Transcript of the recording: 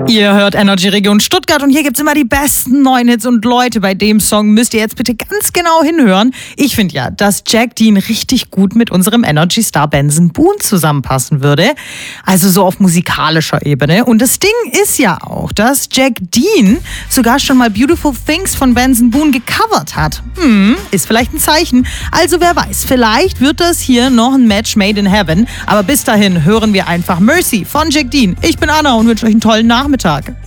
Ihr hört Energy Region Stuttgart und hier gibt's immer die besten neuen Hits und Leute. Bei dem Song müsst ihr jetzt bitte ganz genau hinhören. Ich finde ja, dass Jack Dean richtig gut mit unserem Energy Star Benson Boone zusammenpassen würde. Also so auf musikalischer Ebene. Und das Ding ist ja auch, dass Jack Dean sogar schon mal Beautiful Things von Benson Boone gecovert hat. Ist vielleicht ein Zeichen. Also wer weiß, vielleicht wird das hier noch ein Match made in heaven. Aber bis dahin hören wir einfach Mercy von Jack Dean. Ich bin Anna und wünsche euch einen tollen Nachmittag.